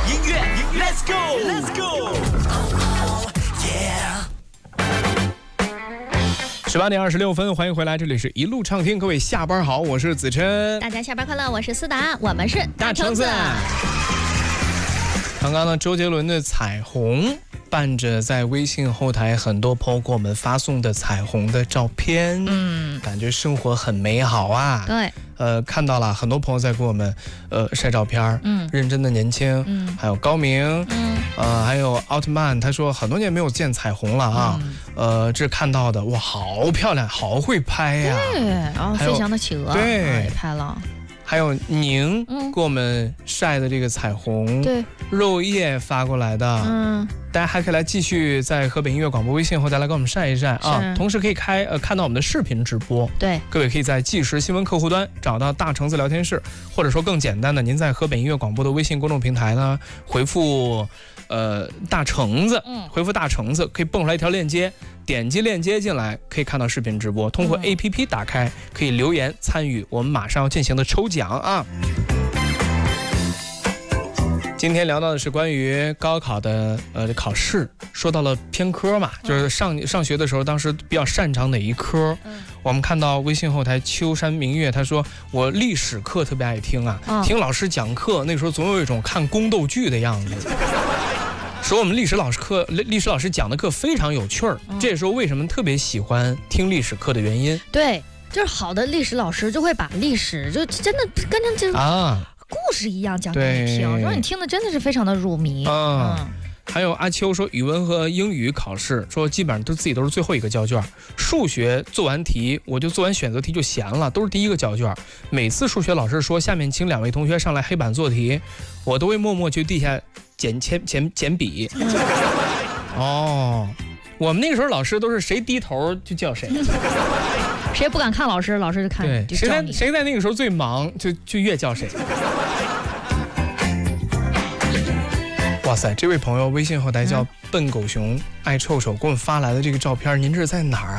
音乐 ，Let's go，Let's go，Yeah。18点26分，欢迎回来，这里是一路畅听，各位下班好，我是子琛， 大家下班快乐，我是思达，我们是大橙子。刚刚呢，周杰伦的《彩虹》伴着在微信后台很多朋友给我们发送的彩虹的照片，感觉生活很美好啊。 对， 看到了很多朋友在给我们晒照片，认真的年轻，还有高明，还有奥特曼，他说很多年没有见彩虹了啊，这是看到的，哇，好漂亮，好会拍呀， 对，然后飞翔的企鹅， 对， 拍了。 还有宁给我们晒的这个彩虹， 对， 肉叶发过来的，大家还可以来继续在河北音乐广播微信后台来给我们晒一晒啊，同时可以看到我们的视频直播， 对， 各位可以在即时新闻客户端找到大橙子聊天室，或者说更简单的，您在河北音乐广播的微信公众平台呢回复大橙子，回复大橙子可以蹦出来一条链接，点击链接进来可以看到视频直播，通过 APP 打开可以留言参与我们马上要进行的抽奖啊。今天聊到的是关于高考的考试，说到了偏科嘛，就是上学的时候当时比较擅长哪一科，我们看到微信后台秋山明月他说我历史课特别爱听啊，听老师讲课那时候总有一种看宫斗剧的样子，说我们历史老师讲的课非常有趣儿，这也是为什么特别喜欢听历史课的原因。 对，就是好的历史老师就会把历史就真的跟着这故事一样讲给你听，让你听的真的是非常的入迷。 还有阿秋说语文和英语考试，说基本上自己都是最后一个交卷，数学做完题我就做完选择题就闲了，都是第一个交卷。每次数学老师说下面请2位同学上来黑板做题，我都会默默去地下捡笔。我们那个时候老师都是谁低头就叫谁， 谁不敢看老师，老师就看你， 谁在那个时候最忙就越叫谁。哇塞，这位朋友微信后台叫笨狗熊爱臭臭给我们发来的这个照片，您这是在哪儿啊？